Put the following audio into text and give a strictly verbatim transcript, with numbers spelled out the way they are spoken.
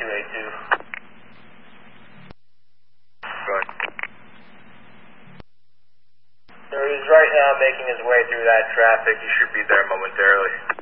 two eight two. Go ahead. So he's right now making his way through that traffic. He should be there momentarily.